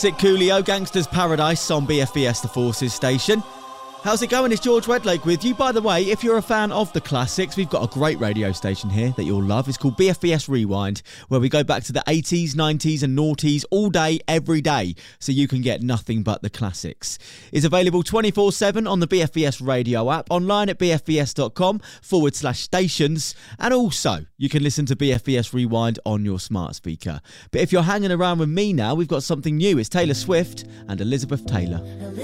Coolio, Gangster's Paradise on BFBS The Forces station. How's it going? It's George Redlake with you. By the way, if you're a fan of the classics, we've got a great radio station here that you'll love. It's called BFBS Rewind, where we go back to the 80s, 90s and noughties all day, every day, so you can get nothing but the classics. It's available 24/7 on the BFBS radio app, online at bfbs.com/stations, and also you can listen to BFBS Rewind on your smart speaker. But if you're hanging around with me now, we've got something new. It's Taylor Swift and Elizabeth Taylor.